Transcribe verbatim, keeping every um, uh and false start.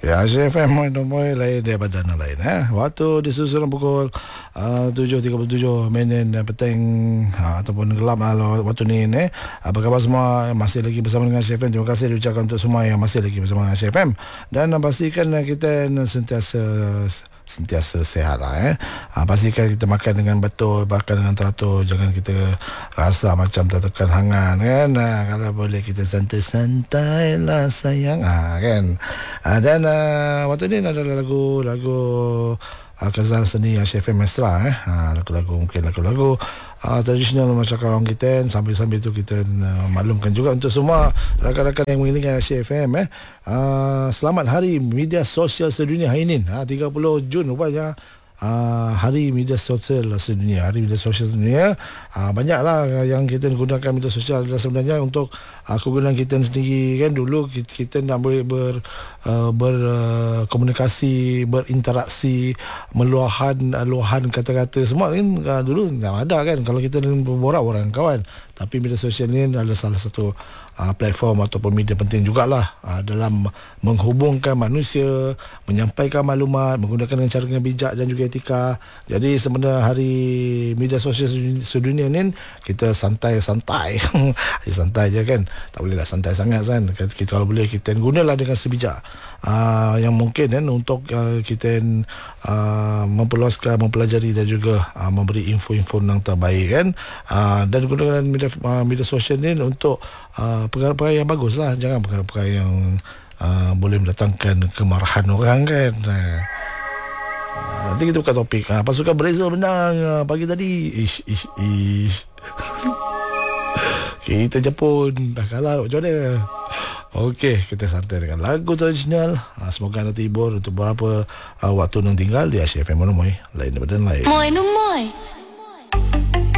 Ya, Asia F M nombor lain daripada yang lain. Eh. Waktu disusun pukul uh, tujuh tiga puluh tujuh minit petang uh, ataupun gelap uh, waktu ni. Eh. Apa khabar semua? Masih lagi bersama dengan Asia F M. Terima kasih diucapkan untuk semua yang masih lagi bersama dengan Asia F M. Dan uh, pastikan uh, kita sentiasa sentiasa sehat lah, eh. Ha, pastikan kita makan dengan betul, makan dengan teratur, jangan kita rasa macam tertekan hangat kan. Ha, kalau boleh kita santai-santai lah sayang, ha, kan. Ha, dan uh, waktu ni adalah lagu lagu uh, Khazanah Seni Asia F M Mesra, eh. Ha, lagu-lagu mungkin lagu-lagu uh, tradisional masyarakat orang kita. Sambil-sambil tu kita uh, maklumkan juga untuk semua rakan-rakan yang mengiringi Asia F M, eh. Uh, selamat Hari Media Sosial Sedunia hari ini, uh, tiga puluh Jun rupanya. Uh, Hari Media Sosial Sedunia, Hari Media Sosial Sedunia. uh, Banyaklah yang kita gunakan media sosial adalah sebenarnya untuk uh, kegunaan kita sendiri kan. Dulu kita, kita nak ber, ber, uh, berkomunikasi, uh, berinteraksi, meluahan uh, luahan kata-kata semua kan. uh, Dulu tak ada kan, kalau kita berborak orang kawan. Tapi media sosial ni adalah salah satu uh, platform ataupun media penting jugalah uh, dalam menghubungkan manusia, menyampaikan maklumat, menggunakan dengan cara yang bijak dan juga etika. Jadi sebenarnya Hari Media Sosial Sedunia ni kita santai-santai santai je kan, tak boleh nak santai sangat kan. Kita kalau boleh kita gunalah dengan sebijak uh, yang mungkin kan untuk uh, kita uh, memperluaskan, mempelajari dan juga uh, memberi info-info yang terbaik kan. uh, dan gunakan media, uh, media sosial ni untuk uh, perkara-perkara yang bagus lah, jangan perkara-perkara yang uh, boleh mendatangkan kemarahan orang kan. uh, Nanti kita buka topik. Ha, pasukan Brazil menang ha, pagi tadi. Ish, ish, ish. Kita Jepun dah kalah, macam mana? Okey, kita santai dengan lagu tradisional. Ha, semoga anda terhibur untuk beberapa uh, waktu yang tinggal di Asia F M Monomoy. Lain daripada lain. Moy no moy.